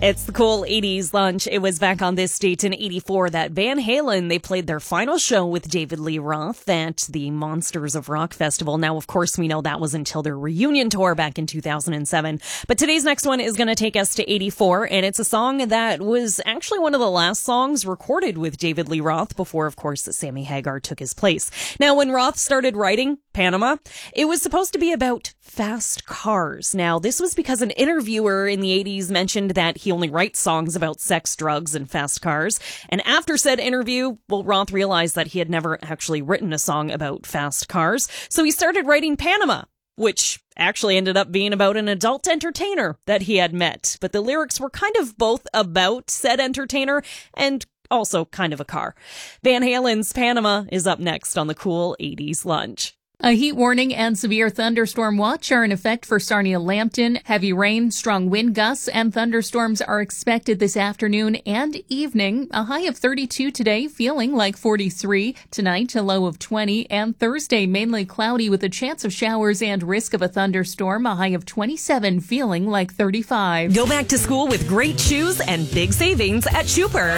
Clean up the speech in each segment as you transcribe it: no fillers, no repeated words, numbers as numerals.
It's the cool 80s lunch. It was back on this date in 84 that Van Halen, they played their final show with David Lee Roth at the Monsters of Rock Festival. Now, of course, we know that was until their reunion tour back in 2007. But today's next one is going to take us to 84, and it's a song that was actually one of the last songs recorded with David Lee Roth before, of course, Sammy Hagar took his place. Now, when Roth started writing Panama, it was supposed to be about fast cars. Now, this was because an interviewer in the 80s mentioned that he only writes songs about sex, drugs, and fast cars. And after said interview, Roth realized that he had never actually written a song about fast cars. So he started writing Panama, which actually ended up being about an adult entertainer that he had met. But the lyrics were kind of both about said entertainer and also kind of a car. Van Halen's Panama is up next on the Cool 80s Lunch. A heat warning and severe thunderstorm watch are in effect for Sarnia-Lambton. Heavy rain, strong wind gusts, and thunderstorms are expected this afternoon and evening. A high of 32 today, feeling like 43. Tonight, a low of 20. And Thursday, mainly cloudy with a chance of showers and risk of a thunderstorm. A high of 27, feeling like 35. Go back to school with great shoes and big savings at Schuper.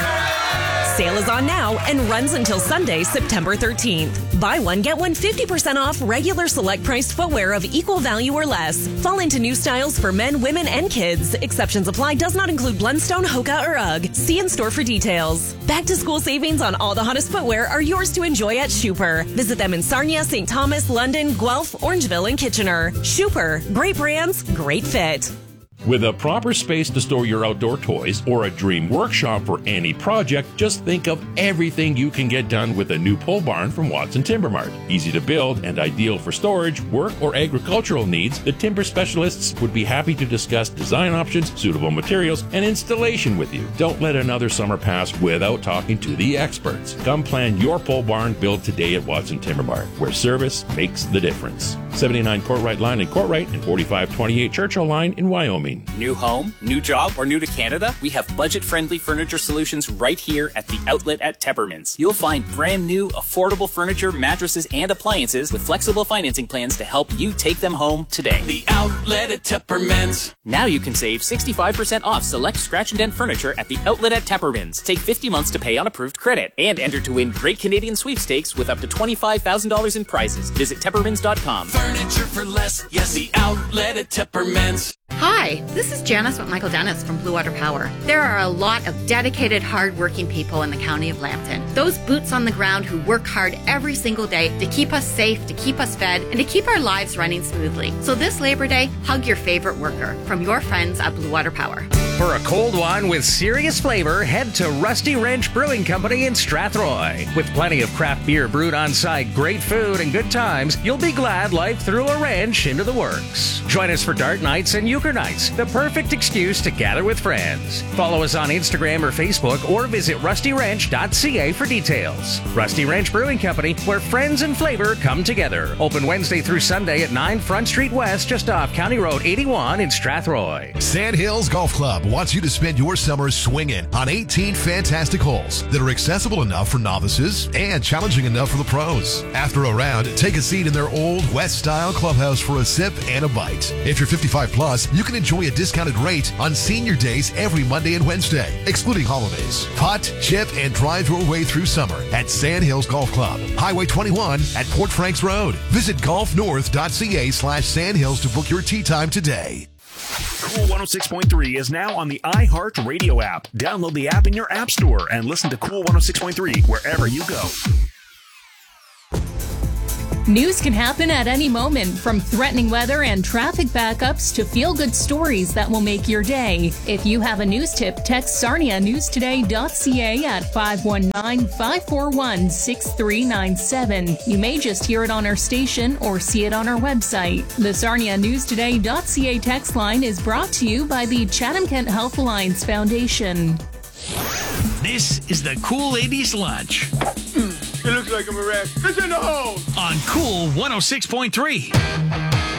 Sale is on now and runs until Sunday, September 13th. Buy one, get one 50% off regular select priced footwear of equal value or less. Fall into new styles for men, women, and kids. Exceptions apply. Does not include Blundstone, Hoka, or UGG. See in store for details. Back to school savings on all the hottest footwear are yours to enjoy at Schuper. Visit them in Sarnia, St. Thomas, London, Guelph, Orangeville, and Kitchener. Schuper. Great brands, great fit. With a proper space to store your outdoor toys or a dream workshop for any project, just think of everything you can get done with a new pole barn from Watson Timber Mart. Easy to build and ideal for storage, work, or agricultural needs, the timber specialists would be happy to discuss design options, suitable materials, and installation with you. Don't let another summer pass without talking to the experts. Come plan your pole barn build today at Watson Timber Mart, where service makes the difference. 79 Courtright Line in Courtright and 4528 Churchill Line in Wyoming. New home, new job, or new to Canada? We have budget-friendly furniture solutions right here at the outlet at Tepperman's. You'll find brand new, affordable furniture, mattresses, and appliances with flexible financing plans to help you take them home today. The outlet at Tepperman's. Now you can save 65% off select scratch and dent furniture at the outlet at Tepperman's. Take 50 months to pay on approved credit and enter to win great Canadian sweepstakes with up to $25,000 in prizes. Visit Teppermans.com. Furniture for less. Yes, the outlet at Tepperman's. Hi, this is Janice with Michael Dennis from Blue Water Power. There are a lot of dedicated, hard-working people in the county of Lambton. Those boots on the ground who work hard every single day to keep us safe, to keep us fed, and to keep our lives running smoothly. So this Labor Day, hug your favorite worker from your friends at Blue Water Power. For a cold one with serious flavor, head to Rusty Wrench Brewing Company in Strathroy. With plenty of craft beer brewed on site, great food, and good times, you'll be glad life threw a wrench into the works. Join us for dart nights and euchre nights, the perfect excuse to gather with friends. Follow us on Instagram or Facebook or visit rustywrench.ca for details. Rusty Wrench Brewing Company, where friends and flavor come together. Open Wednesday through Sunday at 9 Front Street West, just off County Road 81 in Strathroy. Sandhills Golf Club wants you to spend your summer swinging on 18 fantastic holes that are accessible enough for novices and challenging enough for the pros. After a round, take a seat in their old West-style clubhouse for a sip and a bite. If you're 55 plus, you can enjoy a discounted rate on senior days every Monday and Wednesday, excluding holidays. Putt, chip, and drive your way through summer at Sandhills Golf Club, Highway 21 at Port Franks Road. Visit golfnorth.ca/Sandhills to book your tee time today. Cool 106.3 is now on the iHeart Radio app. Download the app in your app store and listen to Cool 106.3 wherever you go. News can happen at any moment, from threatening weather and traffic backups to feel-good stories that will make your day. If you have a news tip, text sarnianewstoday.ca at 519-541-6397. You may just hear it on our station or see it on our website. The sarnianewstoday.ca text line is brought to you by the Chatham-Kent Health Alliance Foundation. This is the Cool 80s Lunch. It looks like I'm a rat. It's in the hole! On Cool 106.3.